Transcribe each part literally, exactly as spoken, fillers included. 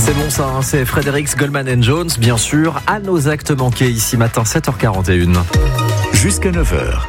C'est bon ça, hein, c'est Fredericks, Goldman and Jones, bien sûr, à nos actes manqués ici matin, sept heures quarante et une. Jusqu'à neuf heures.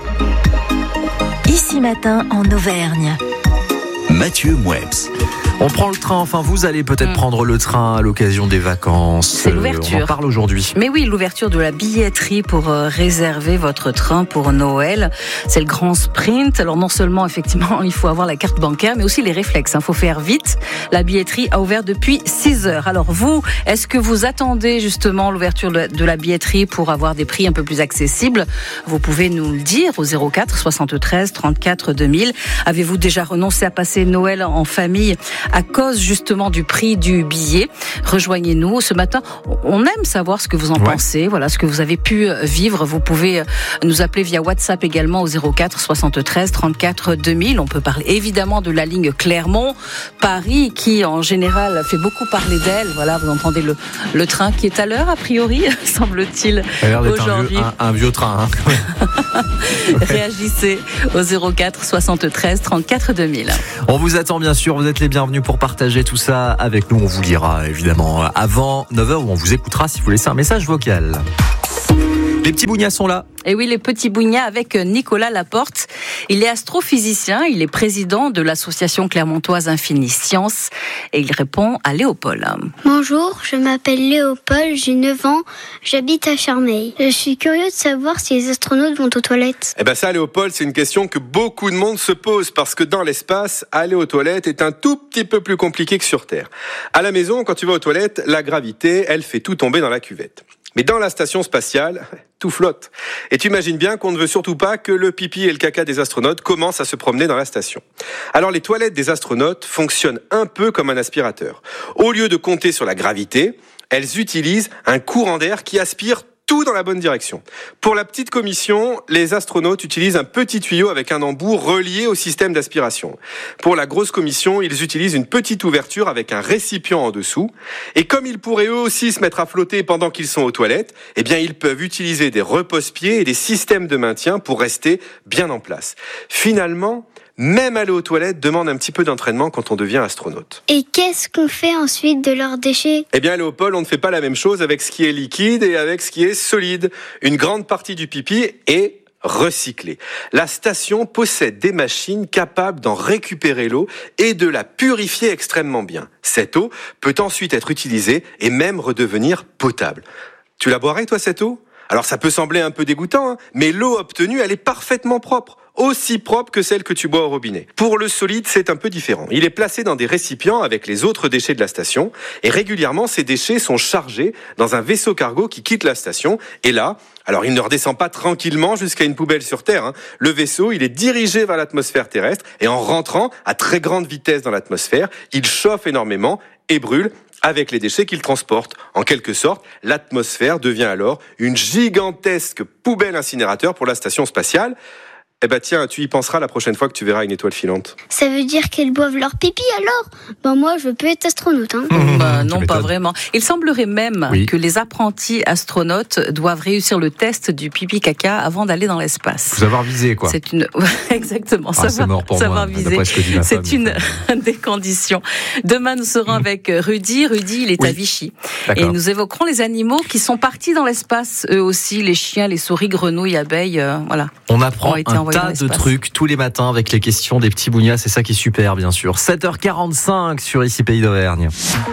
Ici matin en Auvergne. Mathieu Mouebs. On prend le train, enfin vous allez peut-être mmh. prendre le train à l'occasion des vacances. C'est l'ouverture. Euh, on en parle aujourd'hui. Mais oui, l'ouverture de la billetterie pour euh, réserver votre train pour Noël. C'est le grand sprint. Alors non seulement effectivement il faut avoir la carte bancaire, mais aussi les réflexes. Il hein. faut faire vite. La billetterie a ouvert depuis six heures. Alors vous, est-ce que vous attendez justement l'ouverture de la billetterie pour avoir des prix un peu plus accessibles? Vous pouvez nous le dire au zéro quatre soixante-treize trente-quatre deux mille. Avez-vous déjà renoncé à passer Noël en famille à cause justement du prix du billet? Rejoignez-nous ce matin. On aime savoir ce que vous en ouais. pensez, voilà ce que vous avez pu vivre. Vous pouvez nous appeler via WhatsApp également au zéro quatre soixante-treize trente-quatre deux mille. On peut parler évidemment de la ligne Clermont-Paris qui en général fait beaucoup parler d'elle. Voilà, vous entendez le, le train qui est à l'heure a priori, semble-t-il aujourd'hui. Un, vieux, un, un vieux train. Hein. Réagissez au zéro quatre soixante-treize trente-quatre deux mille. On vous attend bien sûr, vous êtes les bienvenus pour partager tout ça avec nous. On vous lira évidemment avant neuf heures ou on vous écoutera si vous laissez un message vocal. Les petits bougnats sont là. Et oui, les petits bougnats avec Nicolas Laporte. Il est astrophysicien, il est président de l'association clermontoise Infini Science et il répond à Léopold. Bonjour, je m'appelle Léopold, j'ai neuf ans, j'habite à Charmeil. Je suis curieux de savoir si les astronautes vont aux toilettes. Eh ben ça, Léopold, c'est une question que beaucoup de monde se pose parce que dans l'espace, aller aux toilettes est un tout petit peu plus compliqué que sur Terre. À la maison, quand tu vas aux toilettes, la gravité, elle fait tout tomber dans la cuvette. Mais dans la station spatiale, tout flotte. Et tu imagines bien qu'on ne veut surtout pas que le pipi et le caca des astronautes commencent à se promener dans la station. Alors les toilettes des astronautes fonctionnent un peu comme un aspirateur. Au lieu de compter sur la gravité, elles utilisent un courant d'air qui aspire tout dans la bonne direction. Pour la petite commission, les astronautes utilisent un petit tuyau avec un embout relié au système d'aspiration. Pour la grosse commission, ils utilisent une petite ouverture avec un récipient en dessous. Et comme ils pourraient eux aussi se mettre à flotter pendant qu'ils sont aux toilettes, eh bien ils peuvent utiliser des repose-pieds et des systèmes de maintien pour rester bien en place. Finalement, même aller aux toilettes demande un petit peu d'entraînement quand on devient astronaute. Et qu'est-ce qu'on fait ensuite de leurs déchets ? Eh bien, Léopold, on ne fait pas la même chose avec ce qui est liquide et avec ce qui est solide. Une grande partie du pipi est recyclée. La station possède des machines capables d'en récupérer l'eau et de la purifier extrêmement bien. Cette eau peut ensuite être utilisée et même redevenir potable. Tu la boirais, toi, cette eau ? Alors, ça peut sembler un peu dégoûtant, hein, mais l'eau obtenue, elle est parfaitement propre. Aussi propre que celle que tu bois au robinet. Pour le solide, c'est un peu différent. Il est placé dans des récipients avec les autres déchets de la station et régulièrement, ces déchets sont chargés dans un vaisseau cargo qui quitte la station et là, alors il ne redescend pas tranquillement jusqu'à une poubelle sur Terre. Hein. Le vaisseau, il est dirigé vers l'atmosphère terrestre et en rentrant à très grande vitesse dans l'atmosphère, il chauffe énormément et brûle avec les déchets qu'il transporte. En quelque sorte, l'atmosphère devient alors une gigantesque poubelle incinérateur pour la station spatiale. Eh ben tiens, tu y penseras la prochaine fois que tu verras une étoile filante. Ça veut dire qu'elles boivent leur pipi alors ? Ben moi, je peux être astronaute. Hein. Mmh, bah, non, pas vraiment. Il semblerait même oui. que les apprentis astronautes doivent réussir le test du pipi caca avant d'aller dans l'espace. Faut savoir viser, quoi. C'est une exactement. Ah, savoir, mort pour savoir moi, viser. C'est femme, une mais... des conditions. Demain, nous serons mmh. avec Rudy. Rudy, il est oui. à Vichy. D'accord. Et nous évoquerons les animaux qui sont partis dans l'espace, eux aussi, les chiens, les souris, grenouilles, abeilles. Euh, voilà. On apprend un tas de trucs tous les matins avec les questions des petits bougnats, c'est ça qui est super bien sûr. sept heures quarante-cinq sur Ici Pays d'Auvergne.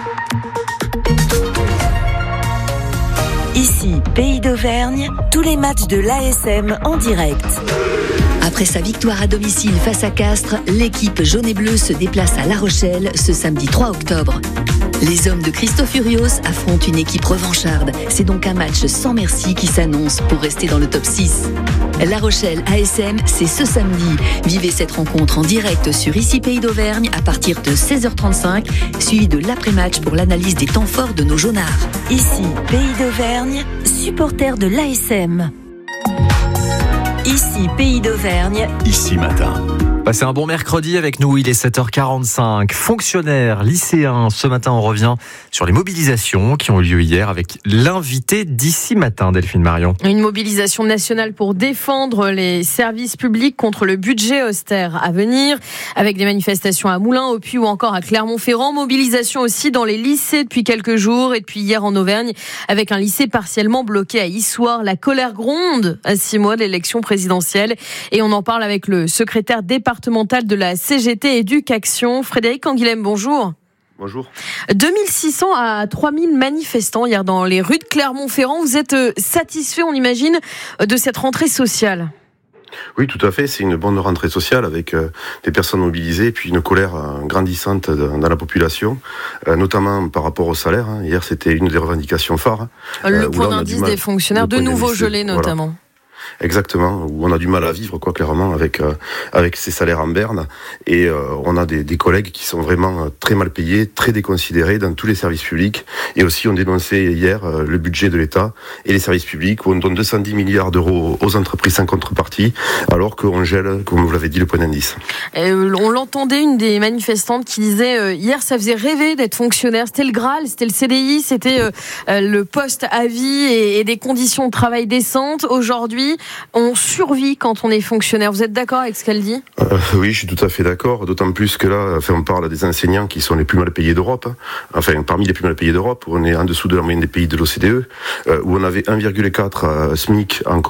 Ici Pays d'Auvergne, tous les matchs de l'A S M en direct. Après sa victoire à domicile face à Castres, l'équipe jaune et bleue se déplace à La Rochelle ce samedi trois octobre. Les hommes de Christophe Furios affrontent une équipe revancharde. C'est donc un match sans merci qui s'annonce pour rester dans le top six. La Rochelle A S M, c'est ce samedi. Vivez cette rencontre en direct sur Ici Pays d'Auvergne à partir de seize heures trente-cinq, suivi de l'après-match pour l'analyse des temps forts de nos jaunards. Ici Pays d'Auvergne, supporter de l'A S M. Ici Pays d'Auvergne. Ici matin. Passez un bon mercredi avec nous, il est sept heures quarante-cinq. Fonctionnaires, lycéens, ce matin on revient sur les mobilisations qui ont eu lieu hier avec l'invité d'ici matin, Delphine Marion. Une mobilisation nationale pour défendre les services publics contre le budget austère à venir, avec des manifestations à Moulins, au Puy ou encore à Clermont-Ferrand. Mobilisation aussi dans les lycées depuis quelques jours et depuis hier en Auvergne, avec un lycée partiellement bloqué à Issoire. La colère gronde à six mois de l'élection présidentielle et on en parle avec le secrétaire départemental de la C G T Éducation, Frédéric Canguilhem, bonjour. Bonjour. deux mille six cents à trois mille manifestants hier dans les rues de Clermont-Ferrand. Vous êtes satisfait, on imagine, de cette rentrée sociale ? Oui, tout à fait. C'est une bonne rentrée sociale avec euh, des personnes mobilisées et puis une colère euh, grandissante dans, dans la population, euh, notamment par rapport au salaire. Hein. Hier, c'était une des revendications phares. Le euh, point d'indice des fonctionnaires, de nouveau gelé notamment. Voilà. Exactement, où on a du mal à vivre, quoi, clairement, avec euh, avec ces salaires en berne, et euh, on a des, des collègues qui sont vraiment très mal payés, très déconsidérés dans tous les services publics, et aussi on dénonçait hier euh, le budget de l'État et les services publics, où on donne deux cent dix milliards d'euros aux entreprises sans contrepartie, alors qu'on gèle, comme vous l'avez dit, le point d'indice. Euh, on l'entendait, une des manifestantes qui disait euh, hier, ça faisait rêver d'être fonctionnaire, c'était le Graal, c'était le C D I, c'était euh, euh, le poste à vie et, et des conditions de travail décentes. Aujourd'hui, on survit quand on est fonctionnaire. Vous êtes d'accord avec ce qu'elle dit ? euh, Oui, je suis tout à fait d'accord. D'autant plus que là, enfin, on parle des enseignants qui sont les plus mal payés d'Europe. Enfin, parmi les plus mal payés d'Europe, où on est en dessous de la moyenne des pays de l'O C D E, euh, où on avait un virgule quatre SMIC en